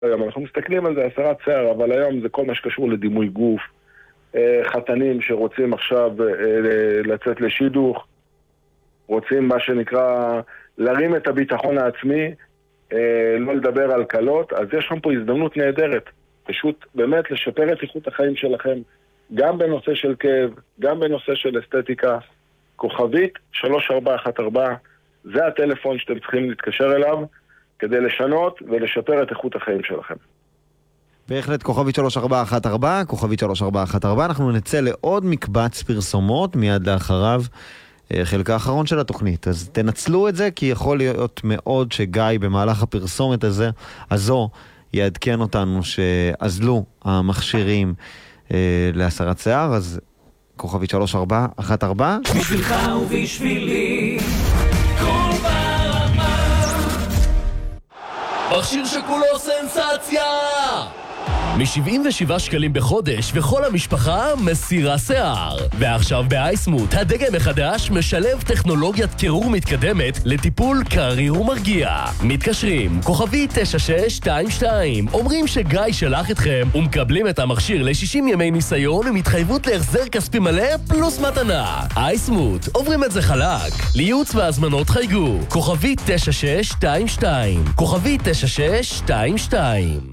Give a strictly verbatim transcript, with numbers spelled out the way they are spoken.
היום אנחנו מסתכלים על זה, הסרת שיער, אבל היום זה כל מה שקשור לדימוי גוף, חתנים שרוצים עכשיו לצאת לשידוך, רוצים מה שנקרא להרים את הביטחון העצמי, לא לדבר על קלות, אז יש שם פה הזדמנות נהדרת, פשוט באמת לשפר את איכות החיים שלכם, גם בנושא של כאב, גם בנושא של אסתטיקה. כוכבית שלוש ארבע אחת ארבע, זה הטלפון שאתם צריכים להתקשר אליו כדי לשנות ולשפר את איכות החיים שלכם. בהחלט, כוכבית שלוש ארבע אחת ארבע, כוכבית שלוש ארבע אחת ארבע. אנחנו נצא לעוד מקבץ פרסומות מיד לאחריו, חלק האחרון של התוכנית. אז תנצלו את זה, כי יכול להיות מאוד שגיא במהלך הפרסומת הזה, הזו יעדכן אותנו שאזלו המכשירים אה, להסרת שיער. אז כוכבית שלוש ארבע אחת ארבע. בשבילך ובשבילי כל ברמה, מכשיר שכולו סנסציה, מ-שבעים ושבעה שקלים בחודש, וכל המשפחה מסירה שיער. ועכשיו באייסמוט, הדגם החדש משלב טכנולוגיית קירור מתקדמת לטיפול קריר ומרגיע. מתקשרים, כוכבי תשע שש שתיים שתיים, אומרים שגיא שלח אתכם, ומקבלים את המכשיר ל-שישים ימי ניסיון עם התחייבות להחזר כספי מלא פלוס מתנה. אייסמוט, עוברים את זה חלק. לייעוץ והזמנות חייגו, כוכבי תשע שש שתיים שתיים, כוכבי תשע שש שתיים שתיים.